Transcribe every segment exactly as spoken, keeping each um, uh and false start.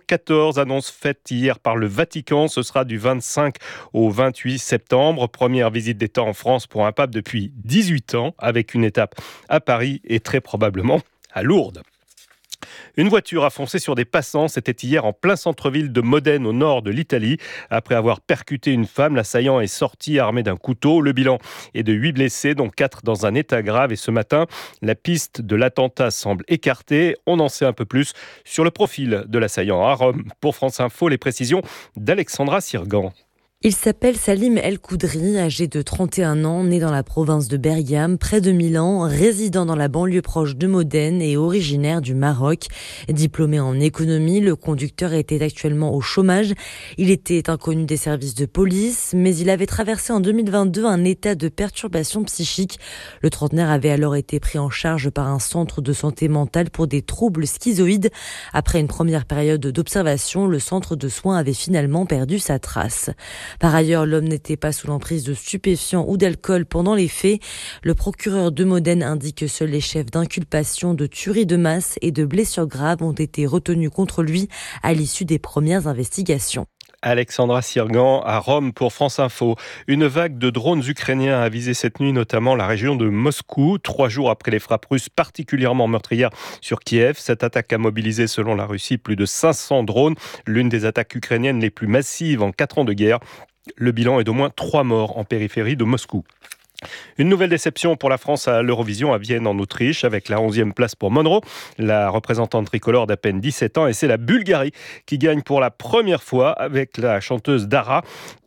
quatorze, annonce faite hier par le Vatican. Ce sera du vingt-cinq au vingt-huit septembre. Première visite d'État en France pour un pape depuis dix-huit ans, avec une étape à Paris et très probablement à Lourdes. Une voiture a foncé sur des passants. C'était hier en plein centre-ville de Modène, au nord de l'Italie. Après avoir percuté une femme, l'assaillant est sorti armé d'un couteau. Le bilan est de huit blessés, dont quatre dans un état grave. Et ce matin, la piste de l'attentat semble écartée. On en sait un peu plus sur le profil de l'assaillant à Rome. Pour France Info, les précisions d'Alexandra Sirgan. Il s'appelle Salim El Koudri, âgé de trente et un ans, né dans la province de Bergame, près de Milan, résident dans la banlieue proche de Modène et originaire du Maroc. Diplômé en économie, le conducteur était actuellement au chômage. Il était inconnu des services de police, mais il avait traversé en deux mille vingt-deux un état de perturbation psychique. Le trentenaire avait alors été pris en charge par un centre de santé mentale pour des troubles schizoïdes. Après une première période d'observation, le centre de soins avait finalement perdu sa trace. Par ailleurs, l'homme n'était pas sous l'emprise de stupéfiants ou d'alcool pendant les faits. Le procureur de Modène indique que seuls les chefs d'inculpation de tuerie de masse et de blessures graves ont été retenus contre lui à l'issue des premières investigations. Alexandra Sirgan à Rome pour France Info. Une vague de drones ukrainiens a visé cette nuit notamment la région de Moscou, trois jours après les frappes russes particulièrement meurtrières sur Kiev. Cette attaque a mobilisé selon la Russie plus de cinq cents drones, l'une des attaques ukrainiennes les plus massives en quatre ans de guerre. Le bilan est d'au moins trois morts en périphérie de Moscou. Une nouvelle déception pour la France à l'Eurovision à Vienne en Autriche avec la onzième place pour Monroe, la représentante tricolore d'à peine dix-sept ans, et c'est la Bulgarie qui gagne pour la première fois avec la chanteuse Dara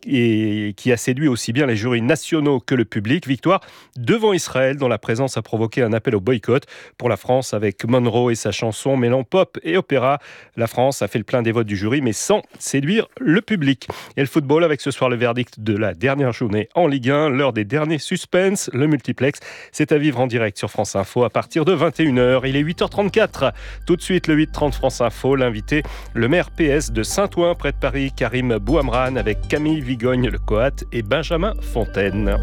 et qui a séduit aussi bien les jurys nationaux que le public. Victoire devant Israël dont la présence a provoqué un appel au boycott. Pour la France, avec Monroe et sa chanson mêlant pop et opéra, la France a fait le plein des votes du jury mais sans séduire le public. Et le football avec ce soir le verdict de la dernière journée en Ligue un, l'heure des derniers suspens, le multiplex. C'est à vivre en direct sur France Info à partir de vingt et une heures. Il est huit heures trente-quatre. Tout de suite le huit trente France Info, l'invité, le maire P S de Saint-Ouen près de Paris, Karim Bouhamran, avec Camille Vigogne Le Coat et Benjamin Fontaine.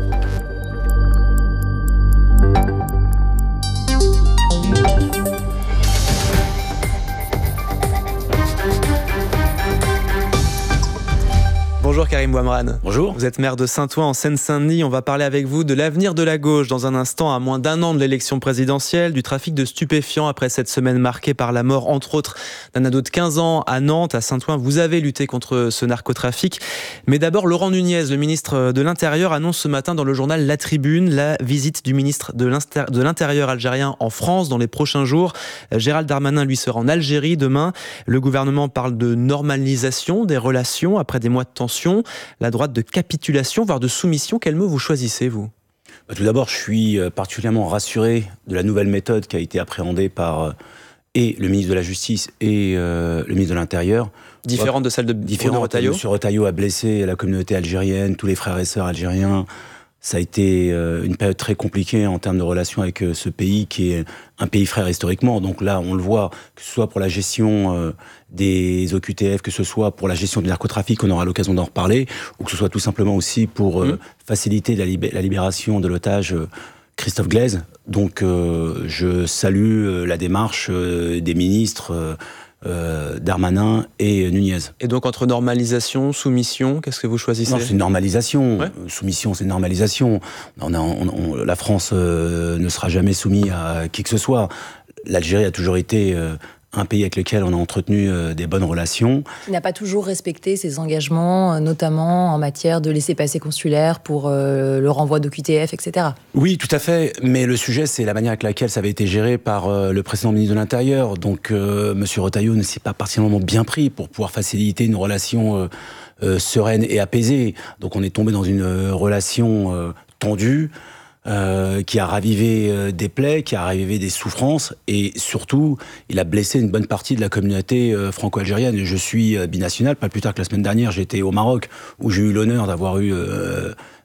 Bonjour Karim Bouhamran. Bonjour. Vous êtes maire de Saint-Ouen en Seine-Saint-Denis. On va parler avec vous de l'avenir de la gauche dans un instant, à moins d'un an de l'élection présidentielle, du trafic de stupéfiants après cette semaine marquée par la mort, entre autres, d'un ado de quinze ans à Nantes, à Saint-Ouen. Vous avez lutté contre ce narcotrafic. Mais d'abord, Laurent Nunez, le ministre de l'Intérieur, annonce ce matin dans le journal La Tribune la visite du ministre de l'Intérieur algérien en France dans les prochains jours. Gérald Darmanin, lui, sera en Algérie demain. Le gouvernement parle de normalisation des relations après des mois de tension. La droite de capitulation, voire de soumission. Quel mot vous choisissez, vous ? Tout d'abord, je suis particulièrement rassuré de la nouvelle méthode qui a été appréhendée par euh, et le ministre de la Justice et euh, le ministre de l'Intérieur. Différente de celle de Bruno Retailleau. M. Retailleau a blessé la communauté algérienne, tous les frères et sœurs algériens. Ça a été euh, une période très compliquée en termes de relations avec euh, ce pays qui est un pays frère historiquement. Donc là, on le voit, que ce soit pour la gestion euh, des O Q T F, que ce soit pour la gestion du narcotrafic, on aura l'occasion d'en reparler, ou que ce soit tout simplement aussi pour euh, mmh. faciliter la, libé- la libération de l'otage euh, Christophe Glaise. Donc euh, je salue euh, la démarche euh, des ministres euh, Euh, Darmanin et Nunez. Et donc entre normalisation, soumission, qu'est-ce que vous choisissez ? Non, c'est une normalisation. Ouais. Soumission, c'est une normalisation. On a, on, on, la France euh, ne sera jamais soumise à qui que ce soit. L'Algérie a toujours été euh, un pays avec lequel on a entretenu euh, des bonnes relations. Il n'a pas toujours respecté ses engagements, notamment en matière de laissez-passer consulaire pour euh, le renvoi d'O Q T F, et cetera. Oui, tout à fait. Mais le sujet, c'est la manière avec laquelle ça avait été géré par euh, le précédent ministre de l'Intérieur. Donc, euh, M. Retailleau ne s'est pas particulièrement bien pris pour pouvoir faciliter une relation euh, euh, sereine et apaisée. Donc, on est tombé dans une euh, relation euh, tendue. Euh, qui a ravivé euh, des plaies, qui a ravivé des souffrances, et surtout, il a blessé une bonne partie de la communauté euh, franco-algérienne. Je suis euh, binational, pas plus tard que la semaine dernière, j'étais au Maroc, où j'ai eu l'honneur d'avoir eu euh,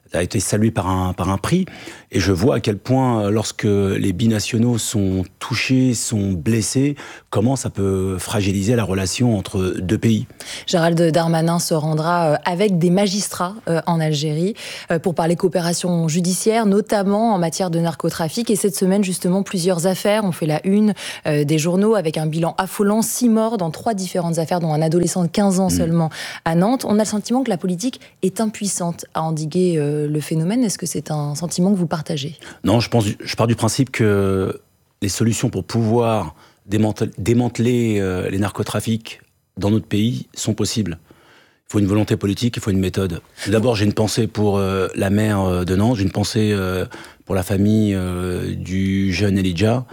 a été salué par un, par un prix. Et je vois à quel point, lorsque les binationaux sont touchés, sont blessés, comment ça peut fragiliser la relation entre deux pays. Gérald Darmanin se rendra avec des magistrats en Algérie pour parler coopération judiciaire, notamment en matière de narcotrafic. Et cette semaine, justement, plusieurs affaires ont fait la une des journaux avec un bilan affolant. Six morts dans trois différentes affaires, dont un adolescent de quinze ans seulement à Nantes. On a le sentiment que la politique est impuissante à endiguer le phénomène. Est-ce que c'est un sentiment que vous partagez ? Non, je, pense, je pars du principe que les solutions pour pouvoir démanteler, démanteler euh, les narcotrafics dans notre pays sont possibles. Il faut une volonté politique, il faut une méthode. D'abord, j'ai une pensée pour euh, la maire de Nantes, j'ai une pensée euh, pour la famille euh, du jeune Elijah.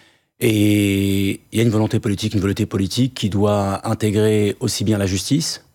Et il y a une volonté politique, une volonté politique qui doit intégrer aussi bien la justice,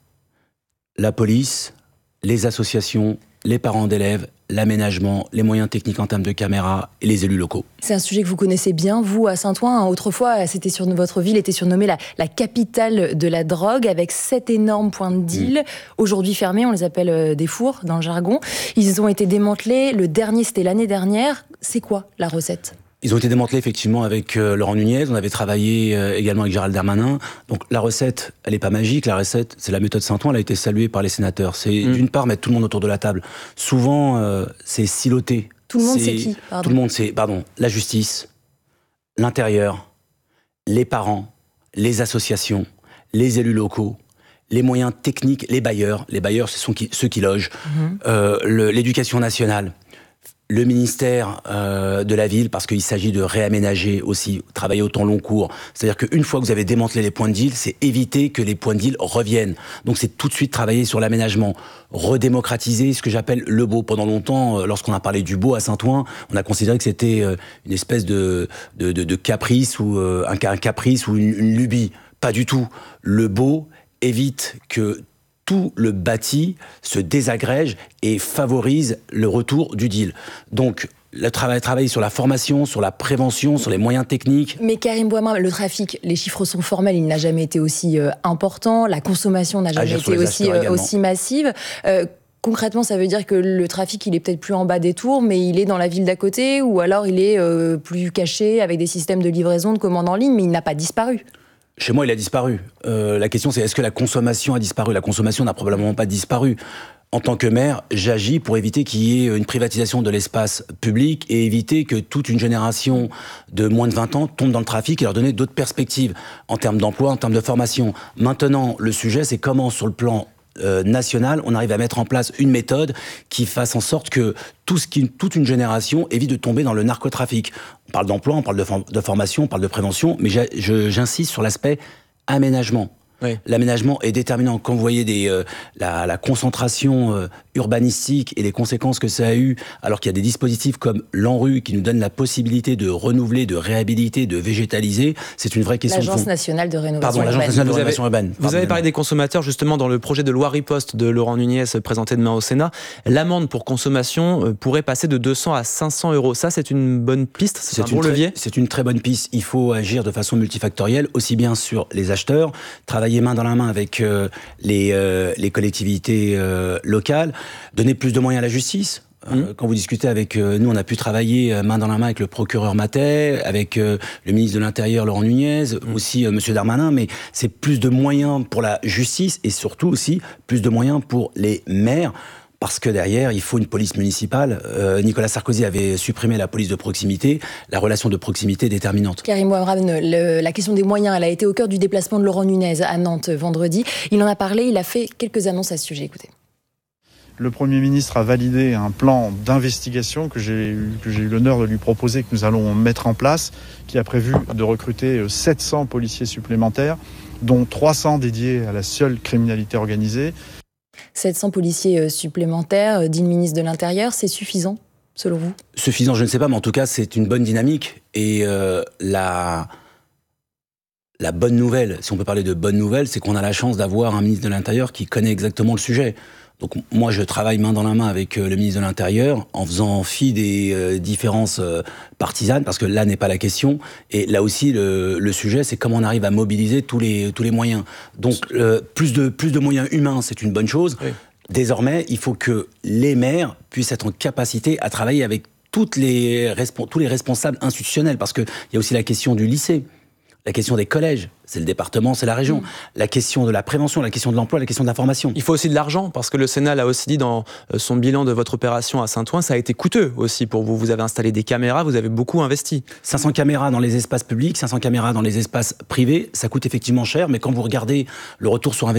la police, les associations, les parents d'élèves, l'aménagement, les moyens techniques en termes de caméras et les élus locaux. C'est un sujet que vous connaissez bien, vous, à Saint-Ouen. Autrefois, c'était sur, votre ville était surnommée la, la capitale de la drogue, avec sept énormes points de deal. Mmh. Aujourd'hui fermés, on les appelle des fours dans le jargon. Ils ont été démantelés. Le dernier, c'était l'année dernière. C'est quoi la recette ? Ils ont été démantelés effectivement avec euh, Laurent Nunez. On avait travaillé euh, également avec Gérald Darmanin. Donc la recette, elle n'est pas magique. La recette, c'est la méthode Saint-Ouen. Elle a été saluée par les sénateurs. C'est mmh. d'une part mettre tout le monde autour de la table. Souvent, euh, c'est siloté. Tout le monde c'est qui pardon. Tout le monde c'est, pardon, la justice, l'intérieur, les parents, les associations, les élus locaux, les moyens techniques, les bailleurs. Les bailleurs, ce sont qui, ceux qui logent. Mmh. Euh, le, l'éducation nationale. Le ministère euh, de la ville, parce qu'il s'agit de réaménager aussi, travailler au temps long cours. C'est-à-dire qu'une fois que vous avez démantelé les points de deal, c'est éviter que les points de deal reviennent. Donc c'est tout de suite travailler sur l'aménagement, redémocratiser ce que j'appelle le beau. Pendant longtemps, euh, lorsqu'on a parlé du beau à Saint-Ouen, on a considéré que c'était euh, une espèce de, de, de, de caprice ou euh, un, un caprice ou une, une lubie. Pas du tout. Le beau évite que tout le bâti se désagrège et favorise le retour du deal. Donc, le travail, travailler sur la formation, sur la prévention, sur les moyens techniques. Mais Karim Bouamra, le trafic, les chiffres sont formels, il n'a jamais été aussi euh, important, la consommation n'a jamais été aussi, euh, aussi massive. Euh, Concrètement, ça veut dire que le trafic, il est peut-être plus en bas des tours, mais il est dans la ville d'à côté, ou alors il est euh, plus caché avec des systèmes de livraison, de commandes en ligne, mais il n'a pas disparu. Chez moi, il a disparu. Euh, la question, c'est est-ce que la consommation a disparu ? La consommation n'a probablement pas disparu. En tant que maire, j'agis pour éviter qu'il y ait une privatisation de l'espace public et éviter que toute une génération de moins de vingt ans tombe dans le trafic et leur donner d'autres perspectives en termes d'emploi, en termes de formation. Maintenant, le sujet, c'est comment, sur le plan Euh, national, on arrive à mettre en place une méthode qui fasse en sorte que tout ce qui, toute une génération évite de tomber dans le narcotrafic. On parle d'emploi, on parle de, for- de formation, on parle de prévention, mais j'a- je, j'insiste sur l'aspect aménagement. Oui. L'aménagement est déterminant. Quand vous voyez des, euh, la, la concentration euh, urbanistique et les conséquences que ça a eu, alors qu'il y a des dispositifs comme l'ANRU qui nous donnent la possibilité de renouveler, de réhabiliter, de végétaliser, c'est une vraie question. L'Agence de fond. nationale de rénovation Pardon, urbaine. l'Agence nationale de vous rénovation avez, urbaine. Vous avez parlé des consommateurs justement dans le projet de loi riposte de Laurent Nunez présenté demain au Sénat. L'amende pour consommation pourrait passer de deux cents à cinq cents euros. Ça, c'est une bonne piste, c'est, c'est un bon levier. C'est une très bonne piste. Il faut agir de façon multifactorielle, aussi bien sur les acheteurs, travailler main dans la main avec euh, les, euh, les collectivités euh, locales, donner plus de moyens à la justice. Mmh. Euh, quand vous discutez avec euh, nous, on a pu travailler euh, main dans la main avec le procureur Matet, avec euh, le ministre de l'Intérieur Laurent Nunez, mmh. aussi euh, Monsieur Darmanin, mais c'est plus de moyens pour la justice et surtout aussi plus de moyens pour les maires. Parce que derrière, il faut une police municipale. Euh, Nicolas Sarkozy avait supprimé la police de proximité. La relation de proximité est déterminante. Karim Bouamra, la question des moyens, elle a été au cœur du déplacement de Laurent Nunez à Nantes vendredi. Il en a parlé, il a fait quelques annonces à ce sujet. Écoutez. Le Premier ministre a validé un plan d'investigation que j'ai eu, que j'ai eu l'honneur de lui proposer, que nous allons mettre en place, qui a prévu de recruter sept cents policiers supplémentaires, dont trois cents dédiés à la seule criminalité organisée. sept cents policiers supplémentaires, dit le ministre de l'Intérieur, c'est suffisant, selon vous ? Suffisant, je ne sais pas, mais en tout cas, c'est une bonne dynamique. Et euh, la, la bonne nouvelle, si on peut parler de bonne nouvelle, c'est qu'on a la chance d'avoir un ministre de l'Intérieur qui connaît exactement le sujet. Donc moi, je travaille main dans la main avec euh, le ministre de l'Intérieur en faisant fi des euh, différences euh, partisanes, parce que là n'est pas la question. Et là aussi, le, le sujet, c'est comment on arrive à mobiliser tous les, tous les moyens. Donc euh, plus, de, plus de moyens humains, c'est une bonne chose. Oui. Désormais, il faut que les maires puissent être en capacité à travailler avec toutes les, tous les responsables institutionnels, parce qu'il y a aussi la question du lycée, la question des collèges, c'est le département, c'est la région, mmh. la question de la prévention, la question de l'emploi, la question de l'information. Il faut aussi de l'argent, parce que le Sénat l'a aussi dit dans son bilan de votre opération à Saint-Ouen, ça a été coûteux aussi pour vous. Vous avez installé des caméras, vous avez beaucoup investi. cinq cents caméras dans les espaces publics, cinq cents caméras dans les espaces privés, ça coûte effectivement cher, mais quand vous regardez le retour sur investissement,